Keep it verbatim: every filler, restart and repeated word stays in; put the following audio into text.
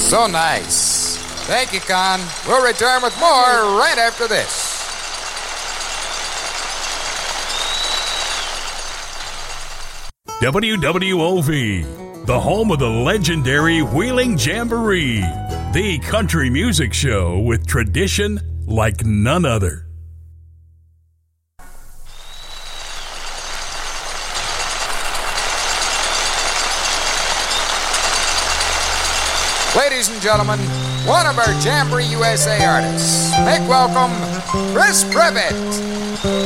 So nice. Thank you, Con. We'll return with more right after this. W W O V, the home of the legendary Wheeling Jamboree, the country music show with tradition like none other. Ladies and gentlemen, one of our Jamboree U S A artists. Make welcome Chris Privet.